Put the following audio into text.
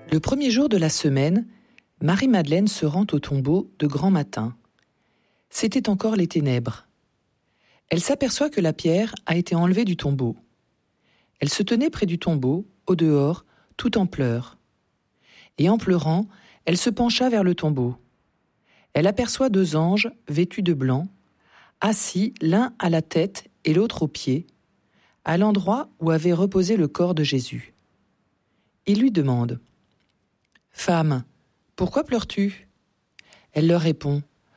Le premier jour de la semaine, Marie-Madeleine se rend au tombeau de grand matin. C'était encore les ténèbres. Elle s'aperçoit que la pierre a été enlevée du tombeau. Elle se tenait près du tombeau, au dehors, tout en pleurs. Et en pleurant, elle se pencha vers le tombeau. Elle aperçoit 2 anges vêtus de blanc, assis l'un à la tête et l'autre aux pieds, à l'endroit où avait reposé le corps de Jésus. Ils lui demandent : « Femme, pourquoi pleures-tu » Elle leur répond :